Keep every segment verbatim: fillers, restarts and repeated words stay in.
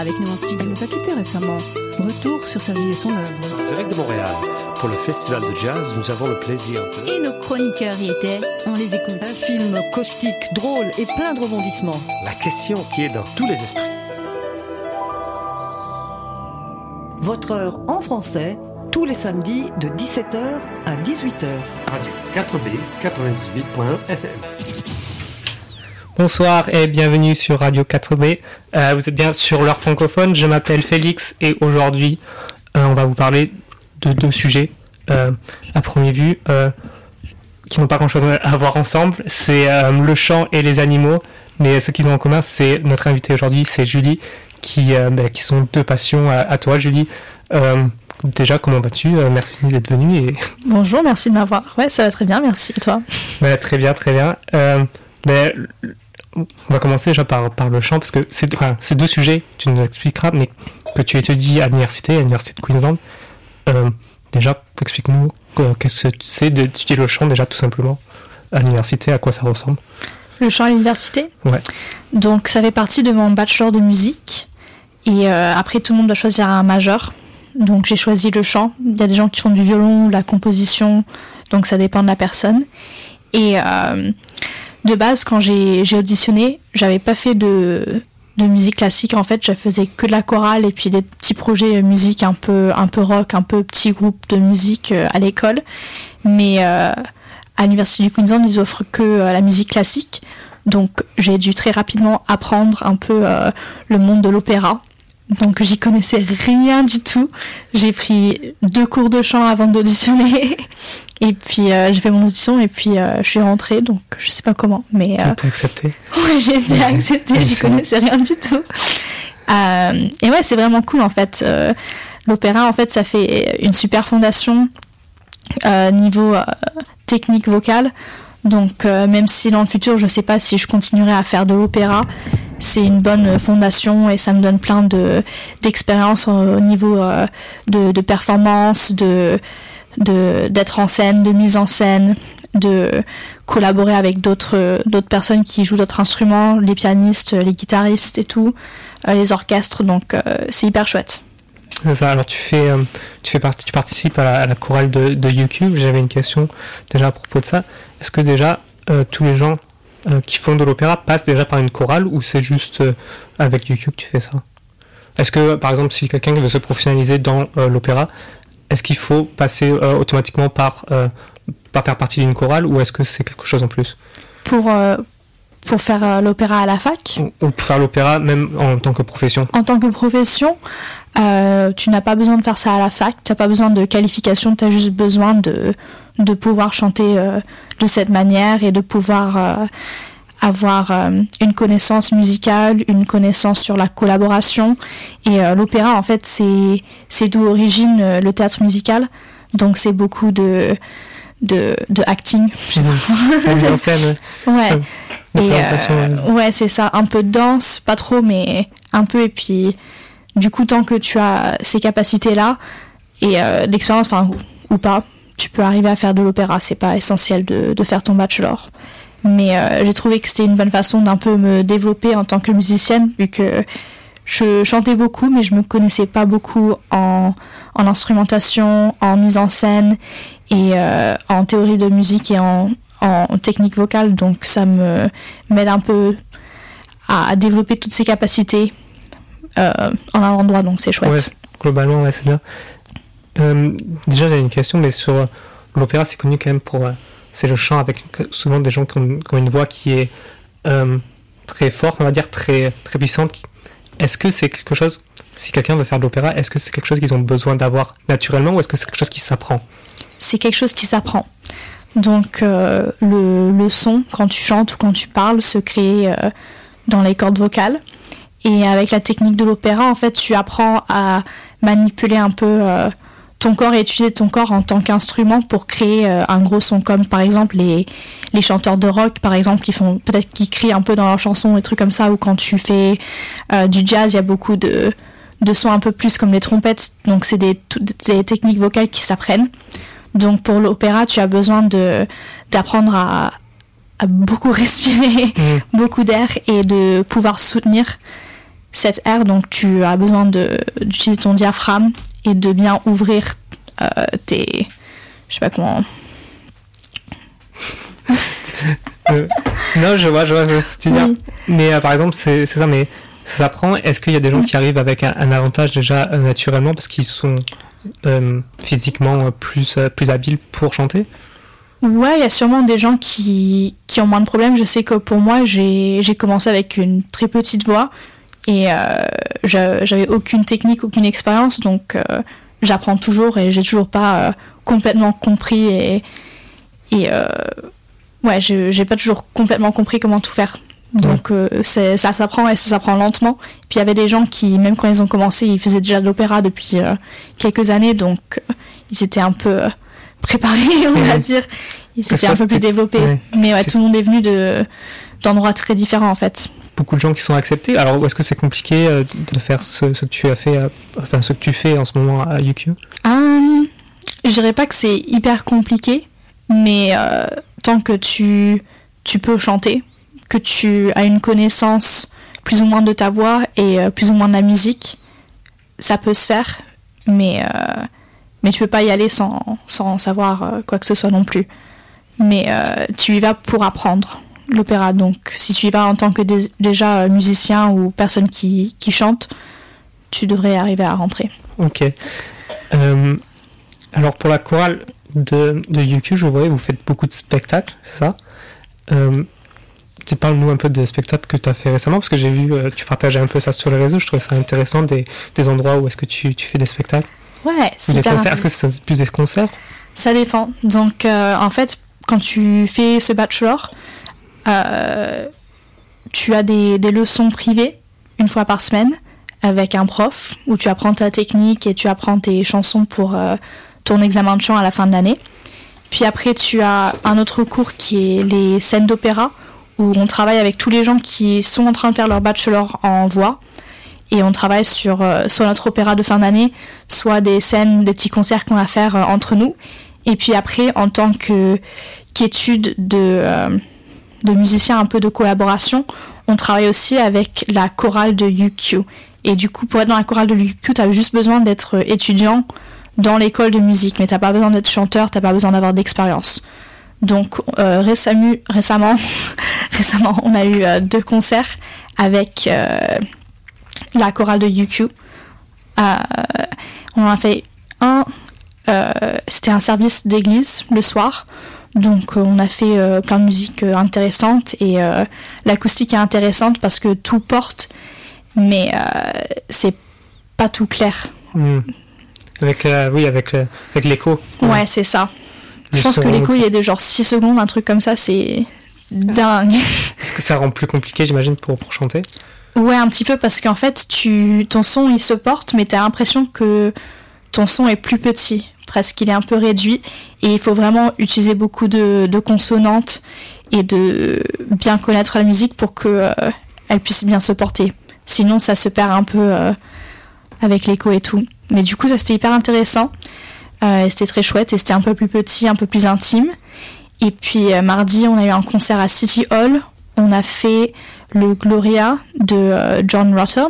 avec nous en studio. Il nous a quittés récemment. Retour sur sa vie et son œuvre. Direct de Montréal, pour le Festival de Jazz, nous avons le plaisir de... Et nos chroniqueurs y étaient, on les écoute. Un film caustique, drôle et plein de rebondissements. La question qui est dans tous les esprits. Votre heure en français, tous les samedis de dix-sept heures à dix-huit heures. Radio quatre B quatre-vingt-dix-huit point F M. Bonsoir et bienvenue sur Radio quatre B. Euh, vous êtes bien sur l'heure francophone. Je m'appelle Félix et aujourd'hui, euh, on va vous parler de deux sujets euh, à première vue euh, qui n'ont pas grand-chose à voir ensemble. C'est euh, le chant et les animaux. Mais ce qu'ils ont en commun, c'est notre invitée aujourd'hui, c'est Julie, qui, euh, bah, qui sont deux passions à, à toi, Julie. Euh, déjà, comment vas-tu ? euh, Merci d'être venue. Et... Bonjour, merci de m'avoir. Ouais, ça va très bien, merci. Et toi ? bah, Très bien, très bien. Euh, bah, On va commencer déjà par, par le chant, parce que c'est, enfin, c'est deux sujets, tu nous expliqueras, mais que tu étudies à l'université, à l'université de Queensland. Euh, déjà, explique-nous euh, qu'est-ce que c'est d'étudier le chant, déjà, tout simplement, à l'université, à quoi ça ressemble. Le chant à l'université ? Ouais. Donc, ça fait partie de mon bachelor de musique, et euh, après, tout le monde doit choisir un major. Donc, j'ai choisi le chant. Il y a des gens qui font du violon, la composition, donc ça dépend de la personne. Et... Euh, De base, quand j'ai, j'ai auditionné, j'avais pas fait de, de musique classique. En fait, je faisais que de la chorale et puis des petits projets de musique un peu, un peu rock, un peu petit groupe de musique euh, à l'école. Mais euh, à l'Université du Queensland, ils offrent que euh, la musique classique. Donc, j'ai dû très rapidement apprendre un peu euh, le monde de l'opéra. Donc, j'y connaissais rien du tout. J'ai pris deux cours de chant avant d'auditionner. Et puis, euh, j'ai fait mon audition et puis euh, je suis rentrée. Donc, je sais pas comment. Mais, euh... T'as été acceptée ? Ouais, j'ai été acceptée. J'y connaissais rien du tout. Euh, et ouais, c'est vraiment cool, en fait. Euh, l'opéra, en fait, ça fait une super fondation euh, niveau euh, technique vocale. Donc, euh, même si dans le futur, je sais pas si je continuerai à faire de l'opéra, c'est une bonne fondation et ça me donne plein de, d'expériences au niveau euh, de, de performance, de, de, d'être en scène, de mise en scène, de collaborer avec d'autres, d'autres personnes qui jouent d'autres instruments, les pianistes, les guitaristes et tout, euh, les orchestres. Donc, euh, c'est hyper chouette. C'est ça. Alors, tu fais, euh, tu fais partie, tu participes à la, à la chorale de, de U Q. J'avais une question déjà à propos de ça. Est-ce que déjà, euh, tous les gens euh, qui font de l'opéra passent déjà par une chorale ou c'est juste euh, avec U Q que tu fais ça ? Est-ce que, par exemple, si quelqu'un veut se professionnaliser dans euh, l'opéra, est-ce qu'il faut passer euh, automatiquement par, euh, par faire partie d'une chorale ou est-ce que c'est quelque chose en plus ? Pour, euh, pour faire euh, l'opéra à la fac ? Ou, ou pour faire l'opéra même en tant que profession ? En tant que profession, euh, tu n'as pas besoin de faire ça à la fac, tu n'as pas besoin de qualification, tu as juste besoin de... de pouvoir chanter euh, de cette manière et de pouvoir euh, avoir euh, une connaissance musicale, une connaissance sur la collaboration. Et euh, l'opéra, en fait, c'est, c'est d'où origine euh, le théâtre musical. Donc, c'est beaucoup de, de, de acting. La mise en scène, ouais. Ouais. De et, euh, ouais, c'est ça. Un peu de danse, pas trop, mais un peu. Et puis, du coup, tant que tu as ces capacités-là et euh, l'expérience, enfin, ou, ou pas, tu peux arriver à faire de l'opéra, c'est pas essentiel de, de faire ton bachelor. Mais euh, j'ai trouvé que c'était une bonne façon d'un peu me développer en tant que musicienne, vu que je chantais beaucoup, mais je me connaissais pas beaucoup en, en instrumentation, en mise en scène, et euh, en théorie de musique et en, en technique vocale. Donc ça me m'aide un peu à, à développer toutes ces capacités euh, en un endroit, donc c'est chouette. Ouais, globalement, ouais, c'est bien. Euh, déjà, j'ai une question, mais sur euh, l'opéra, c'est connu quand même pour... Euh, c'est le chant avec souvent des gens qui ont, qui ont une voix qui est euh, très forte, on va dire, très, très puissante. Est-ce que c'est quelque chose, si quelqu'un veut faire de l'opéra, est-ce que c'est quelque chose qu'ils ont besoin d'avoir naturellement ou est-ce que c'est quelque chose qui s'apprend ? C'est quelque chose qui s'apprend. Donc, euh, le, le son, quand tu chantes ou quand tu parles, se crée euh, dans les cordes vocales. Et avec la technique de l'opéra, en fait, tu apprends à manipuler un peu euh, ton corps et utiliser ton corps en tant qu'instrument pour créer euh, un gros son. Comme par exemple les, les chanteurs de rock, par exemple, qui font peut-être qu'ils crient un peu dans leurs chansons, des trucs comme ça. Ou quand tu fais euh, du jazz, il y a beaucoup de, de sons un peu plus comme les trompettes. Donc c'est des, des techniques vocales qui s'apprennent. Donc pour l'opéra, tu as besoin de, d'apprendre à, à beaucoup respirer, mmh. beaucoup d'air et de pouvoir soutenir sept R, donc tu as besoin de, d'utiliser ton diaphragme et de bien ouvrir euh, tes... Je sais pas comment... euh, non, je vois, je vois, je vois ce que tu veux dire. Oui. Mais euh, par exemple, c'est, c'est ça, mais ça s'apprend. Est-ce qu'il y a des gens qui arrivent avec un, un avantage déjà euh, naturellement parce qu'ils sont euh, physiquement plus, euh, plus habiles pour chanter? Ouais, il y a sûrement des gens qui, qui ont moins de problèmes. Je sais que pour moi, j'ai, j'ai commencé avec une très petite voix et euh, j'avais aucune technique, aucune expérience, donc euh, j'apprends toujours et j'ai toujours pas euh, complètement compris et, et euh, ouais, je, j'ai pas toujours complètement compris comment tout faire. Donc ouais. euh, c'est, ça s'apprend et ça s'apprend lentement. Puis il y avait des gens qui, même quand ils ont commencé, ils faisaient déjà de l'opéra depuis euh, quelques années, donc euh, ils étaient un peu... Euh, préparé, on va dire. Et c'était ça, un peu c'était... plus développé. Ouais. Mais ouais, tout le monde est venu de, d'endroits très différents, en fait. Beaucoup de gens qui sont acceptés. Alors, est-ce que c'est compliqué euh, de faire ce, ce que tu as fait, euh, enfin, ce que tu fais en ce moment à U Q? um, Je dirais pas que c'est hyper compliqué, mais euh, tant que tu, tu peux chanter, que tu as une connaissance plus ou moins de ta voix et euh, plus ou moins de la musique, ça peut se faire, mais... Euh, Mais tu peux pas y aller sans, sans savoir euh, quoi que ce soit non plus. Mais euh, tu y vas pour apprendre l'opéra. Donc si tu y vas en tant que dé- déjà euh, musicien ou personne qui, qui chante, tu devrais arriver à rentrer. Ok. Euh, alors pour la chorale de, de U Q, je voyais, vous faites beaucoup de spectacles, c'est ça? euh, tu parles-nous un peu des spectacles que tu as fait récemment, parce que j'ai vu, euh, tu partageais un peu ça sur les réseaux, je trouvais ça intéressant, des, des endroits où est-ce que tu, tu fais des spectacles. Ouais, c'est des hyper concerts. Est-ce que c'est plus des concerts? Ça dépend. Donc, euh, en fait, quand tu fais ce bachelor, euh, tu as des, des leçons privées une fois par semaine avec un prof où tu apprends ta technique et tu apprends tes chansons pour euh, ton examen de chant à la fin de l'année. Puis après, tu as un autre cours qui est les scènes d'opéra où on travaille avec tous les gens qui sont en train de faire leur bachelor en voix. Et on travaille sur euh, soit notre opéra de fin d'année, soit des scènes, des petits concerts qu'on va faire euh, entre nous. Et puis après, en tant que, qu'étude de, euh, de musicien, un peu de collaboration, on travaille aussi avec la chorale de U Q. Et du coup, pour être dans la chorale de U Q, tu as juste besoin d'être étudiant dans l'école de musique, mais tu n'as pas besoin d'être chanteur, tu n'as pas besoin d'avoir d'expérience. Donc euh, récemment, récemment, récemment, on a eu euh, deux concerts avec... Euh, la chorale de U Q. Euh, on en a fait un, euh, c'était un service d'église le soir, donc euh, on a fait euh, plein de musique euh, intéressante et euh, l'acoustique est intéressante parce que tout porte, mais euh, c'est pas tout clair. Mmh. Avec, euh, oui, avec, euh, avec l'écho. Ouais, ouais, c'est ça. Je pense que l'écho, il est de genre six secondes, un truc comme ça, c'est dingue. Est-ce que ça rend plus compliqué, j'imagine, pour, pour chanter? Ouais, un petit peu, parce qu'en fait, tu, ton son, il se porte, mais t'as l'impression que ton son est plus petit, presque, il est un peu réduit, et il faut vraiment utiliser beaucoup de, de consonantes et de bien connaître la musique pour qu'elle euh, puisse bien se porter. Sinon, ça se perd un peu euh, avec l'écho et tout. Mais du coup, ça, c'était hyper intéressant, euh, et c'était très chouette, et c'était un peu plus petit, un peu plus intime. Et puis, euh, mardi, on a eu un concert à City Hall. On a fait le Gloria de euh, John Rutter,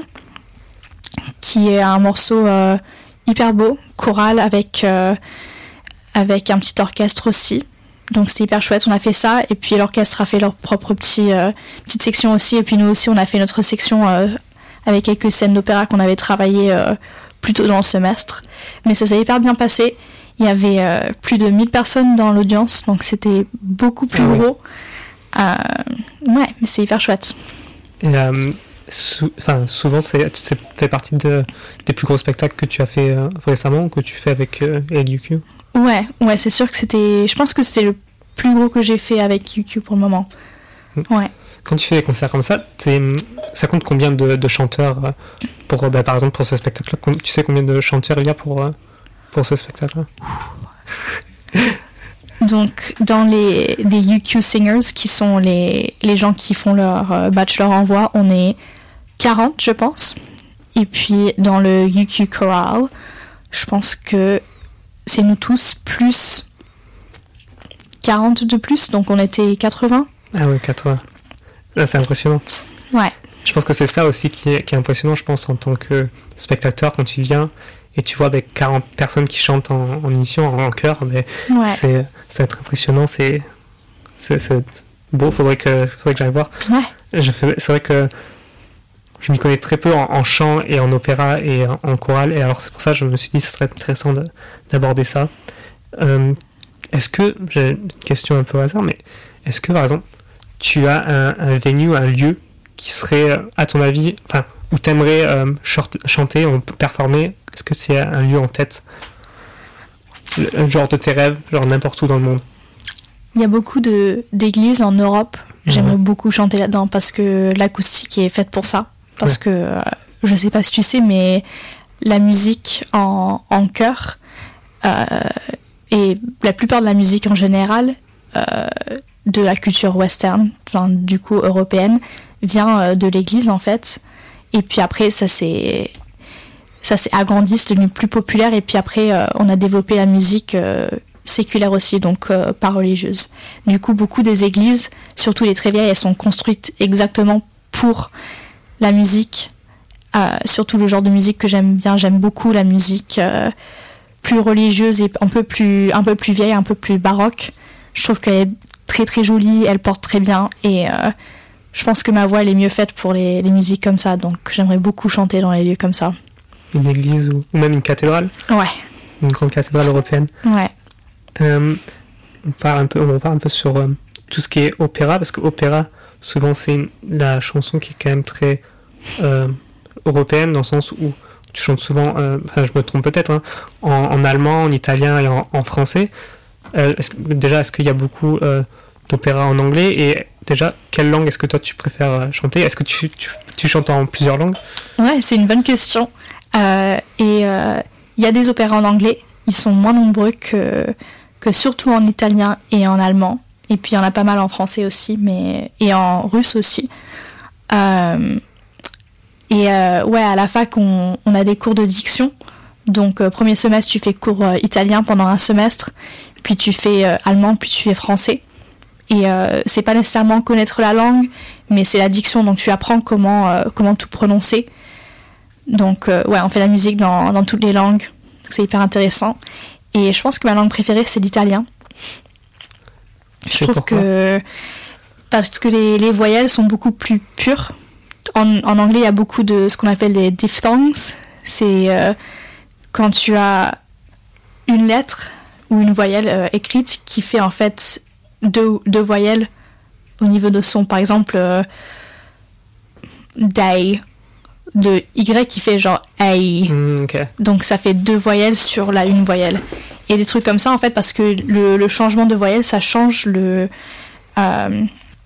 qui est un morceau euh, hyper beau, choral avec, euh, avec un petit orchestre aussi. Donc c'était hyper chouette, on a fait ça, et puis l'orchestre a fait leur propre petit, euh, petite section aussi, et puis nous aussi on a fait notre section euh, avec quelques scènes d'opéra qu'on avait travaillé euh, plus tôt dans le semestre. Mais ça s'est hyper bien passé, il y avait euh, plus de mille personnes dans l'audience, donc c'était beaucoup plus ah, gros. Oui. Euh, ouais, mais c'est hyper chouette. Et euh, sou- souvent, c'est, c'est fait partie de, des plus gros spectacles que tu as fait euh, récemment ou que tu fais avec euh, U Q? Ouais, ouais, c'est sûr que c'était. Je pense que c'était le plus gros que j'ai fait avec U Q pour le moment. Ouais. Quand tu fais des concerts comme ça, ça compte combien de, de chanteurs pour, bah, par exemple, pour ce spectacle-là? Tu sais combien de chanteurs il y a pour, pour ce spectacle-là? Donc, dans les, les U Q Singers, qui sont les, les gens qui font leur euh, bachelor en voix, on est quarante, je pense. Et puis, dans le U Q Choral, je pense que c'est nous tous plus quarante de plus, donc on était quatre-vingts. Ah ouais, quatre-vingts. Là, c'est impressionnant. Ouais. je pense que c'est ça aussi qui est, qui est impressionnant, je pense, en tant que spectateur, quand tu viens et tu vois avec quarante personnes qui chantent en, en émission, en, en chœur, mais Ouais. c'est, ça va être impressionnant, c'est, c'est, c'est beau, faudrait que, faudrait que j'aille voir. Ouais. Je fais, c'est vrai que je m'y connais très peu en, en chant et en opéra et en, en chorale, et alors c'est pour ça que je me suis dit que ce serait intéressant de, d'aborder ça. Euh, est-ce que, j'ai une question un peu au hasard, mais est-ce que par exemple, tu as un, un venue, un lieu qui serait, à ton avis, enfin, où tu aimerais euh, chanter, ou performer? Est-ce que c'est un lieu en tête? Le genre de tes rêves, genre n'importe où dans le monde? Il y a beaucoup de, d'églises en Europe. J'aimerais Mhm. beaucoup chanter là-dedans parce que l'acoustique est faite pour ça. Parce Ouais. que, euh, je sais pas si tu sais, mais la musique en, en chœur, euh, et la plupart de la musique en général, euh, de la culture western, enfin, du coup européenne, vient euh, de l'église en fait. Et puis après, ça s'est, ça s'est agrandi, c'est devenu plus populaire. Et puis après, euh, on a développé la musique euh, séculaire aussi, donc euh, pas religieuse. Du coup, beaucoup des églises, surtout les très vieilles, elles sont construites exactement pour la musique, euh, surtout le genre de musique que j'aime bien. J'aime beaucoup la musique euh, plus religieuse et un peu plus, un peu plus vieille, un peu plus baroque. Je trouve qu'elle est très très jolie, elle porte très bien et euh, je pense que ma voix elle est mieux faite pour les, les musiques comme ça, donc j'aimerais beaucoup chanter dans les lieux comme ça. Une église ou, ou même une cathédrale, Ouais, une grande cathédrale européenne. ouais. Euh, on parle un peu, on repart un peu sur euh, tout ce qui est opéra, parce que opéra, souvent c'est une- la chanson qui est quand même très euh, européenne, dans le sens où tu chantes souvent, euh, enfin je me trompe peut-être, hein, en, en allemand, en italien et en, en français. Euh, est-ce que, déjà, est-ce qu'il y a beaucoup euh, d'opéra en anglais? Et déjà, quelle langue est-ce que toi tu préfères euh, chanter? Est-ce que tu, tu, tu chantes en plusieurs langues? Ouais, c'est une bonne question. Euh, et il euh, y a des opéras en anglais, ils sont moins nombreux que, que surtout en italien et en allemand. Et puis il y en a pas mal en français aussi, mais et en russe aussi. Euh, et euh, ouais, à la fac, on, on a des cours de diction. Donc euh, premier semestre, tu fais cours euh, italien pendant un semestre, puis tu fais euh, allemand, puis tu fais français. Et euh, c'est pas nécessairement connaître la langue, mais c'est la diction, donc tu apprends comment, euh, comment tout prononcer. Donc euh, ouais, on fait la musique dans, dans toutes les langues, c'est hyper intéressant. Et je pense que ma langue préférée, c'est l'italien. Je C'est trouve pourquoi que... Parce que les, les voyelles sont beaucoup plus pures. En, en anglais, il y a beaucoup de ce qu'on appelle les diphthongs. C'est euh, quand tu as une lettre ou une voyelle euh, écrite qui fait en fait deux, deux voyelles au niveau de son. Par exemple, euh, day, de Y qui fait genre ay. Hmm, ok. Donc ça fait deux voyelles sur la une voyelle. Et des trucs comme ça en fait parce que le, le changement de voyelle ça change le euh,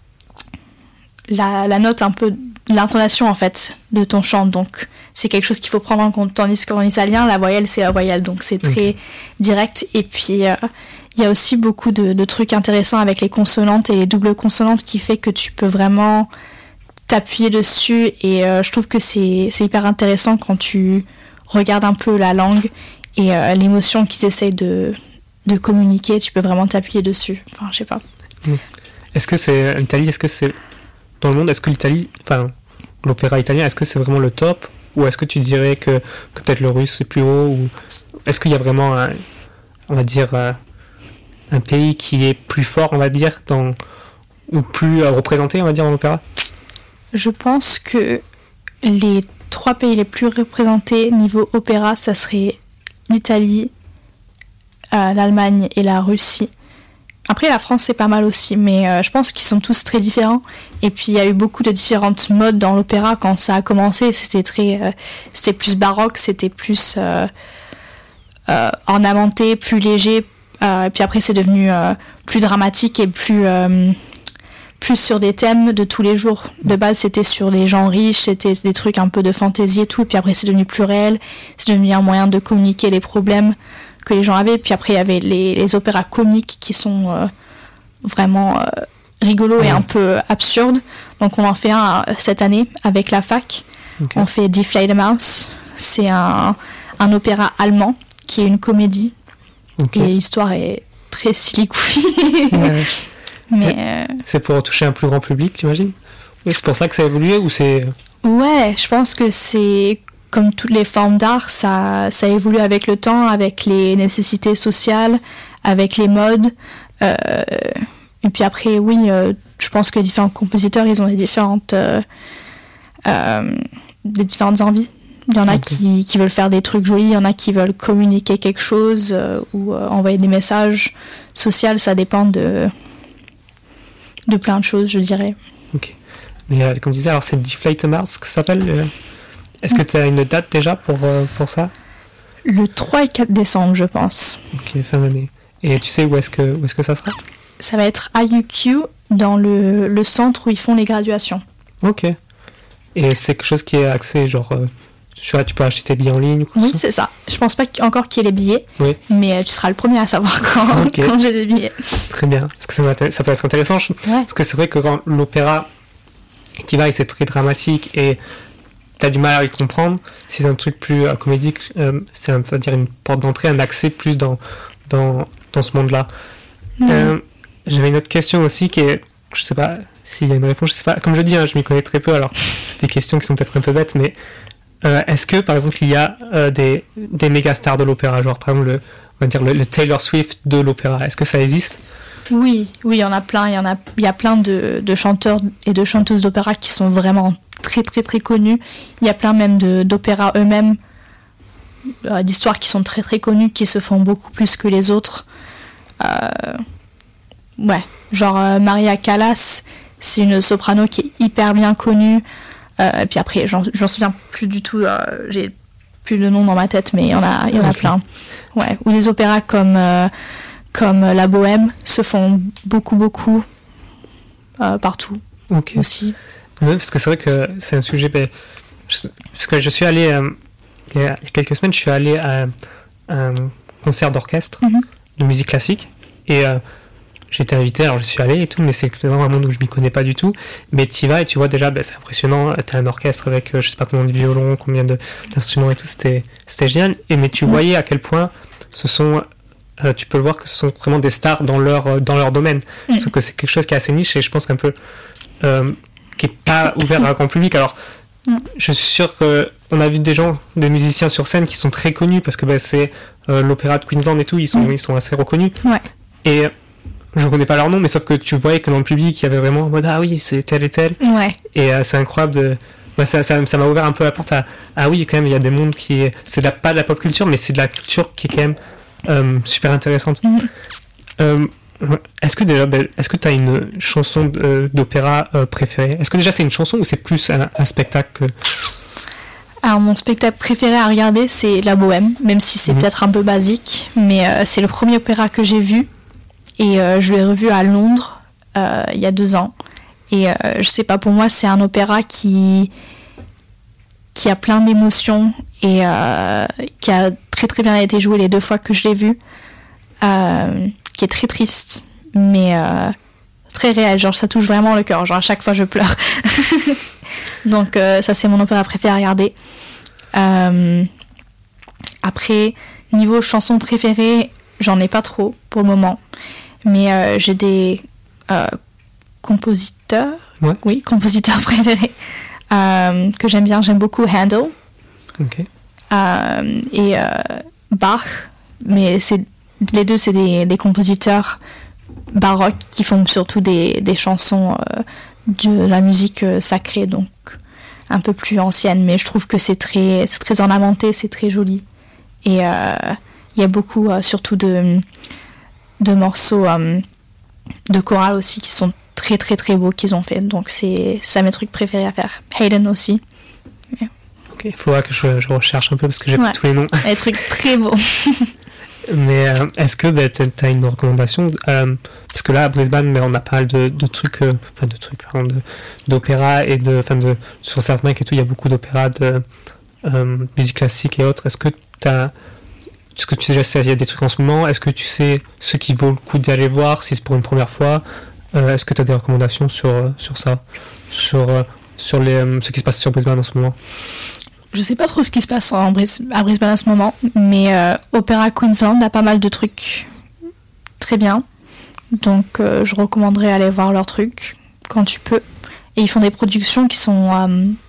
la, la note un peu, l'intonation en fait de ton chant. Donc c'est quelque chose qu'il faut prendre en compte. Tandis qu'en italien la voyelle c'est la voyelle donc c'est très Ok. direct. Et puis il euh, y a aussi beaucoup de, de trucs intéressants avec les consonantes et les doubles consonantes qui fait que tu peux vraiment t'appuyer dessus et euh, je trouve que c'est, c'est hyper intéressant quand tu regardes un peu la langue et euh, l'émotion qu'ils essayent de, de communiquer, tu peux vraiment t'appuyer dessus. Enfin, je sais pas. Est-ce que c'est l'Italie, est-ce que c'est dans le monde, est-ce que l'Italie, enfin l'opéra italien, est-ce que c'est vraiment le top, ou est-ce que tu dirais que, que peut-être le russe c'est plus haut, ou est-ce qu'il y a vraiment un, on va dire euh, un pays qui est plus fort, on va dire, dans ou plus euh, représenté, on va dire, en opéra? Je pense que les trois pays les plus représentés niveau opéra, ça serait l'Italie, euh, l'Allemagne et la Russie. Après, la France, c'est pas mal aussi, mais euh, je pense qu'ils sont tous très différents. Et puis, il y a eu beaucoup de différentes modes dans l'opéra quand ça a commencé. C'était très, euh, c'était plus baroque, c'était plus euh, euh, ornementé, plus léger. Euh, et puis après, c'est devenu euh, plus dramatique et plus, euh, plus sur des thèmes de tous les jours. De base, c'était sur les gens riches, c'était des trucs un peu de fantaisie et tout. Puis après, c'est devenu plus réel. C'est devenu un moyen de communiquer les problèmes que les gens avaient. Puis après, il y avait les, les opéras comiques qui sont euh, vraiment euh, rigolos Ouais. et un peu absurdes. Donc on en fait un euh, cette année avec la fac. Ok. On fait Die Fledermaus. C'est un, un opéra allemand qui est une comédie. Ok. Et l'histoire est très silly goofy. Ouais. Mais euh, C'est pour toucher un plus grand public, t'imagines? Oui, c'est pour ça que ça a évolué, ou c'est Ouais, je pense que c'est comme toutes les formes d'art, ça, ça évolue avec le temps, avec les nécessités sociales, avec les modes. Euh, et puis après, oui, euh, je pense que les différents compositeurs, ils ont des différentes, euh, euh, des différentes envies. Il y en a okay. qui, qui veulent faire des trucs jolis, il y en a qui veulent communiquer quelque chose euh, ou euh, envoyer des messages sociaux. Ça dépend de, de plein de choses, je dirais. Ok. Mais euh, comme je disais, alors c'est Deflate Mars que ça s'appelle. Euh... Est-ce que tu as une date déjà pour, euh, pour ça? Le trois et quatre décembre, je pense. Ok, fin d'année. Et tu sais où est-ce que, où est-ce que ça sera? Ça va être à U Q, dans le, le centre où ils font les graduations. Ok. Et c'est quelque chose qui est axé, genre, euh, tu vois, tu peux acheter tes billets en ligne ou quoi? Oui, c'est ça. Je pense pas encore qu'il y ait les billets, oui. mais euh, tu seras le premier à savoir quand, okay. quand j'ai des billets. Très bien, parce que ça, ça peut être intéressant. Je... Ouais. Parce que c'est vrai que quand l'opéra qui va, c'est très dramatique et t'as du mal à y comprendre, si c'est un truc plus euh, comédique, euh, c'est on va dire une porte d'entrée, un accès plus dans, dans, dans ce monde-là. Mmh. Euh, j'avais une autre question aussi qui est, je sais pas s'il y a une réponse, je sais pas, comme je dis, hein, je m'y connais très peu, alors c'est des questions qui sont peut-être un peu bêtes, mais euh, est-ce que par exemple il y a euh, des, des méga stars de l'opéra, genre par exemple le, on va dire le, le Taylor Swift de l'opéra, est-ce que ça existe? Oui, oui, il y en a plein, il y en a, il y a plein de, de chanteurs et de chanteuses d'opéra qui sont vraiment très très très connus. Il y a plein même de, d'opéras eux-mêmes, euh, d'histoires qui sont très très connues, qui se font beaucoup plus que les autres. Euh, ouais, genre euh, Maria Callas, c'est une soprano qui est hyper bien connue. Euh, et puis après, j'en, j'en souviens plus du tout, euh, j'ai plus le nom dans ma tête, mais il y en a, il y en a okay. plein. Ouais, ou des opéras comme... Euh, comme La Bohème, se font beaucoup, beaucoup euh, partout okay. aussi. Oui, parce que c'est vrai que c'est un sujet... Ben, je, parce que je suis allé, euh, il y a quelques semaines, je suis allé à un concert d'orchestre mm-hmm. de musique classique, et euh, j'ai été invité, alors je suis allé et tout, mais c'est vraiment un monde où je m'y connais pas du tout, mais tu y vas et tu vois déjà, ben, c'est impressionnant, tu as un orchestre avec, euh, je sais pas combien de violons, combien de, d'instruments et tout, c'était, c'était génial, et, mais tu mm-hmm. voyais à quel point ce sont... Euh, tu peux le voir que ce sont vraiment des stars dans leur, euh, dans leur domaine. Mmh. Sauf que c'est quelque chose qui est assez niche et je pense qu'un peu euh, qui n'est pas ouvert à un grand public. Alors, mmh. je suis sûr qu'on a vu des gens, des musiciens sur scène qui sont très connus parce que bah, c'est euh, l'opéra de Queensland et tout, ils sont, mmh. ils sont assez reconnus. Ouais. Et je ne connais pas leur nom, mais sauf que tu voyais que dans le public, il y avait vraiment en mode ah oui, c'est tel et tel. Ouais. Et euh, c'est incroyable de. Bah, ça, ça, ça m'a ouvert un peu la porte à ah oui, quand même, il y a des mondes qui. C'est de la, pas de la pop culture, mais c'est de la culture qui est quand même. Euh, super intéressante. Mmh. Euh, est-ce que déjà, est-ce que tu as une chanson d'opéra euh, préférée? Est-ce que déjà c'est une chanson ou c'est plus un, un spectacle? Alors mon spectacle préféré à regarder c'est La Bohème, même si c'est mmh. peut-être un peu basique, mais euh, c'est le premier opéra que j'ai vu et euh, je l'ai revu à Londres euh, il y a deux ans. Et euh, je sais pas, pour moi c'est un opéra qui qui a plein d'émotions et euh, qui a très très bien été joué les deux fois que je l'ai vu, euh, qui est très triste, mais euh, très réel, genre ça touche vraiment le cœur, genre à chaque fois je pleure. Donc euh, ça c'est mon opéra préféré à regarder. Euh, après, niveau chanson préférée, j'en ai pas trop pour le moment, mais euh, j'ai des euh, compositeurs, ouais. oui, compositeurs préférés. Euh, que j'aime bien, j'aime beaucoup Handel okay. euh, et euh, Bach, mais c'est, les deux c'est des, des compositeurs baroques qui font surtout des, des chansons euh, de la musique euh, sacrée, donc un peu plus ancienne, mais je trouve que c'est très, c'est très ornementé, c'est très joli et il euh, y a beaucoup euh, surtout de, de morceaux euh, de chorale aussi qui sont très très très beaux qu'ils ont fait, donc c'est ça mes trucs préférés à faire. Haydn aussi. Mais... Ok, il faudra que je, je recherche un peu parce que j'ai ouais. pas tous les noms. Des trucs très beaux. Mais euh, est-ce que bah, tu as une recommandation euh, parce que là à Brisbane, on a pas mal de, de trucs, enfin euh, de trucs, pardon, de, d'opéra et de, enfin de sur South Bank et tout, il y a beaucoup d'opéras de euh, musique classique et autres. Est-ce que tu as Est-ce que tu sais déjà s'il y a des trucs en ce moment? Est-ce que tu sais ce qui vaut le coup d'aller voir si c'est pour une première fois? Euh, est-ce que tu as des recommandations sur, sur ça, sur, sur les, euh, ce qui se passe sur Brisbane en ce moment? Je sais pas trop ce qui se passe en Bris- à Brisbane en ce moment, mais euh, Opéra Queensland a pas mal de trucs très bien, donc euh, je recommanderais aller voir leurs trucs quand tu peux. Et ils font des productions qui sont euh,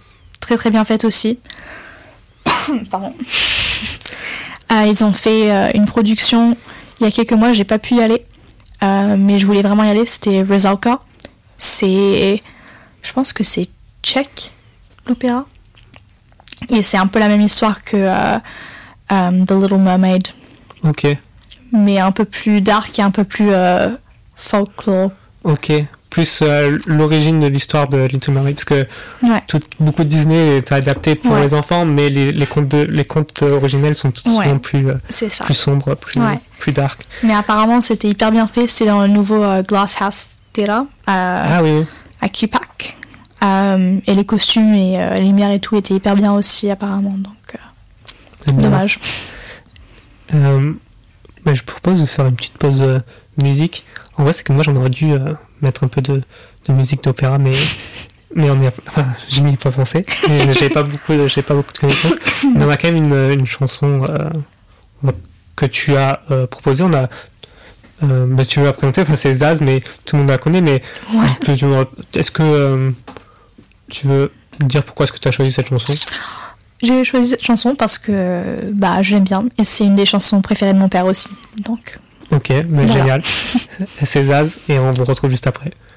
très très bien faite aussi. Pardon. Euh, ils ont fait euh, une production il y a quelques mois, j'ai pas pu y aller, euh, mais je voulais vraiment y aller. C'était Rusalka. C'est, je pense que c'est tchèque l'opéra, et c'est un peu la même histoire que euh, um, The Little Mermaid. Ok. Mais un peu plus dark et un peu plus euh, folklore. Ok. Plus euh, l'origine de l'histoire de Little Mermaid, parce que ouais. tout, beaucoup de Disney est adapté pour ouais. les enfants, mais les, les contes de, les contes originels sont souvent ouais. plus euh, plus sombres, plus ouais. plus dark. Mais apparemment c'était hyper bien fait. C'est dans le nouveau euh, Glass House Theatre euh, ah, oui. à Q P A C. Euh, et les costumes et euh, les lumières et tout étaient hyper bien aussi apparemment. Donc euh, dommage. Euh, bah, je propose de faire une petite pause de musique. En vrai, c'est que moi j'en aurais dû euh, mettre un peu de, de musique d'opéra, mais mais on y a, enfin, je n'y ai pas pensé. J'ai pas beaucoup, de, j'ai pas beaucoup de connaissances. Mais on a quand même une, une chanson euh, que tu as euh, proposée. On a, euh, bah, tu veux la présenter. Enfin, c'est Zaz, mais tout le monde la connaît. Mais ouais. peux, tu, est-ce que euh, tu veux dire pourquoi est-ce que tu as choisi cette chanson? J'ai choisi cette chanson parce que bah je l'aime bien et c'est une des chansons préférées de mon père aussi. Donc. Ok, mais voilà. Génial. C'est Zaz et on vous retrouve juste après.